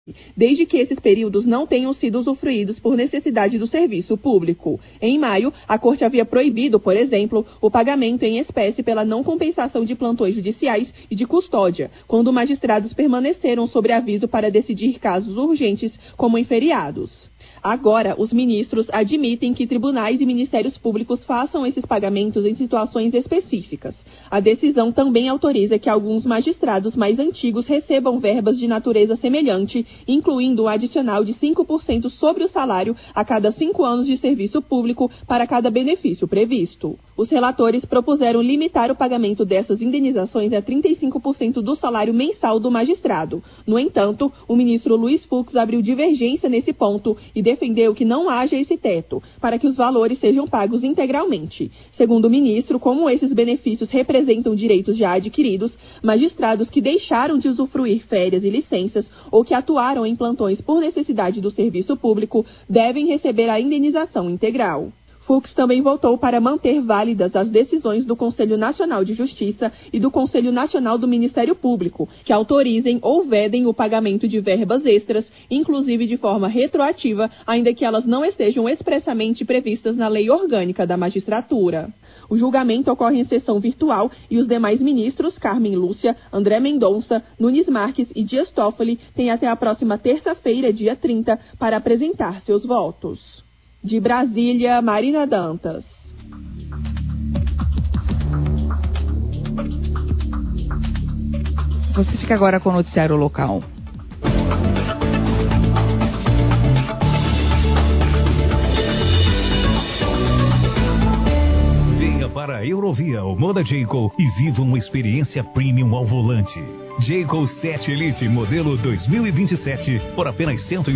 desde que esses períodos não tenham sido usufruídos por necessidade do serviço público. Em maio, a Corte havia proibido, por exemplo, o pagamento em espécie pela não compensação de plantões judiciais e de custódia, quando magistrados permaneceram sob aviso para decidir casos urgentes, como em feriados. Agora, os ministros admitem que tribunais e ministérios públicos façam esses pagamentos em situações específicas. A decisão também autoriza que alguns magistrados mais antigos recebam verbas de natureza semelhante, incluindo um adicional de 5% sobre o salário a cada 5 anos de serviço público para cada benefício previsto. Os relatores propuseram limitar o pagamento dessas indenizações a 35% do salário mensal do magistrado. No entanto, o ministro Luiz Fux abriu divergência nesse ponto e defendeu que não haja esse teto, para que os valores sejam pagos integralmente. Segundo o ministro, como esses benefícios representam direitos já adquiridos, magistrados que deixaram de usufruir férias e licenças ou que atuaram em plantões por necessidade do serviço público devem receber a indenização integral. Fux também votou para manter válidas as decisões do Conselho Nacional de Justiça e do Conselho Nacional do Ministério Público, que autorizem ou vedem o pagamento de verbas extras, inclusive de forma retroativa, ainda que elas não estejam expressamente previstas na Lei Orgânica da Magistratura. O julgamento ocorre em sessão virtual e os demais ministros, Carmen Lúcia, André Mendonça, Nunes Marques e Dias Toffoli, têm até a próxima terça-feira, dia 30, para apresentar seus votos. De Brasília, Marina Dantas. Você fica agora com o noticiário local. Venha para a Eurovia ou Moda Jayco e viva uma experiência premium ao volante. Jayco 7 Elite modelo 2027 por apenas R$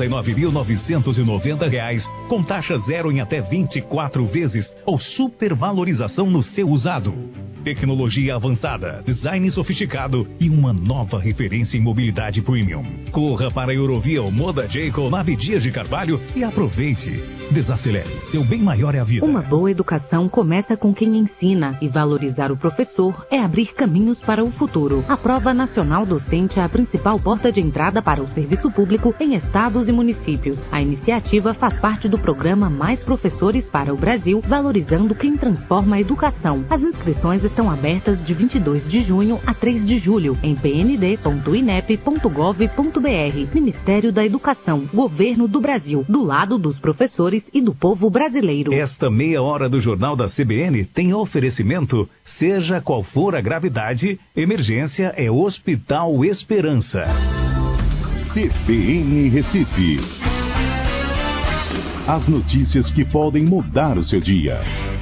189.990, com taxa zero em até 24 vezes ou supervalorização no seu usado. Tecnologia avançada, design sofisticado e uma nova referência em mobilidade premium. Corra para a Eurovia ou Moda Jayco na Dias de Carvalho e aproveite. Desacelere, seu bem maior é a vida. Uma boa educação começa com quem ensina, e valorizar o professor é abrir caminhos para o futuro. A Prova Nacional Docente é a principal porta de entrada para o serviço público em estados e municípios. A iniciativa faz parte do programa Mais Professores para o Brasil, valorizando quem transforma a educação. As inscrições estão abertas de 22 de junho a 3 de julho em pnd.inep.gov.br. Ministério da Educação, Governo do Brasil, do lado dos professores e do povo brasileiro. Esta meia hora do Jornal da CBN tem oferecimento, seja qual for a gravidade, emergência é Hospital Esperança. CBN Recife. As notícias que podem mudar o seu dia.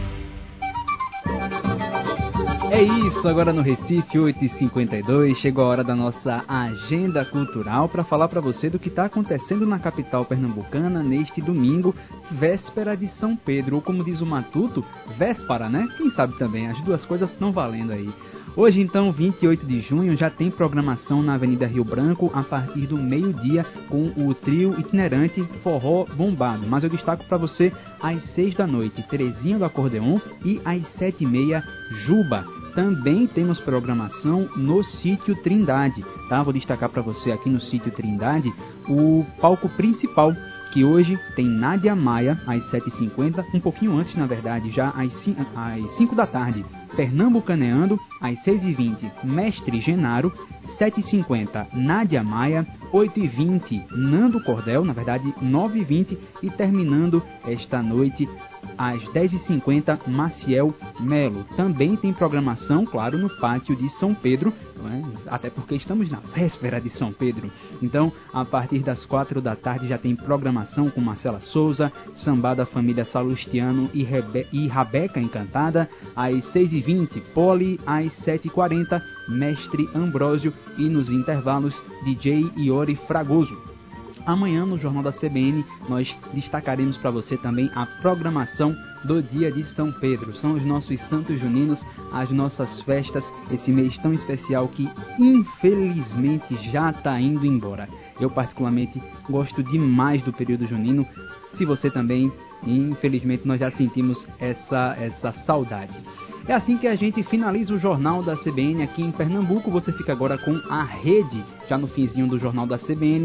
É isso, agora no Recife, 8h52, chegou a hora da nossa agenda cultural para falar para você do que está acontecendo na capital pernambucana neste domingo, véspera de São Pedro, ou como diz o Matuto, véspera, né? Quem sabe também, as duas coisas estão valendo aí. Hoje, então, 28 de junho, já tem programação na Avenida Rio Branco a partir do meio-dia com o trio itinerante Forró Bombado. Mas eu destaco para você às 6 da noite, Terezinha do Acordeon, e às 7h30, Juba. Também temos programação no Sítio Trindade, tá? Vou destacar para você aqui no Sítio Trindade o palco principal, que hoje tem Nádia Maia às 7h50, um pouquinho antes, na verdade, já às 5 da tarde. Pernambucaneando, às 6h20, Mestre Genaro, 7h50, Nádia Maia, 8h20, Nando Cordel, na verdade, 9h20, e terminando esta noite, às 10h50, Maciel Melo. Também tem programação, claro, no pátio de São Pedro, não é? Até porque estamos na véspera de São Pedro. Então, a partir das 4 da tarde já tem programação com Marcela Souza, Sambá da Família Salustiano e Rabeca Encantada, às 6h20, Poli, às 7h40, Mestre Ambrósio, e nos intervalos, DJ Iori Fragoso. Amanhã, no Jornal da CBN, nós destacaremos para você também a programação do dia de São Pedro. São os nossos santos juninos, as nossas festas, esse mês tão especial que, infelizmente, já está indo embora. Eu, particularmente, gosto demais do período junino. Se você também, infelizmente, nós já sentimos essa saudade. É assim que a gente finaliza o Jornal da CBN aqui em Pernambuco. Você fica agora com a Rede, já no finzinho do Jornal da CBN.